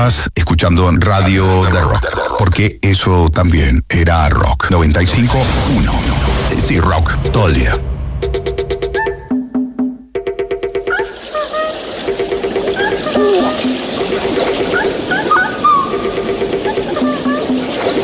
Estás escuchando Radio de Rock, porque eso también era rock. 95.1. Sí, rock, todo el día.